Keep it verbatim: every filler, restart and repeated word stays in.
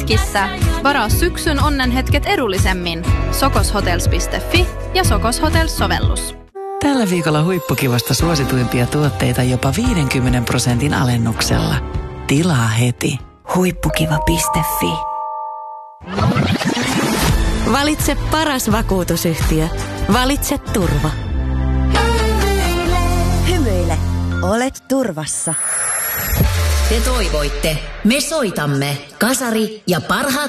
Jenkkissä. Varaa syksyn onnenhetket edullisemmin. sokoshotels piste fi ja Sokos Hotels-sovellus. Tällä viikolla huippukivasta suosituimpia tuotteita jopa viidenkymmenen prosentin alennuksella. Tilaa heti. huippukiva piste fi. Valitse paras vakuutusyhtiö. Valitse turva. Hymyile. Olet turvassa. Te toivoitte. Me soitamme. Kasari ja parhaat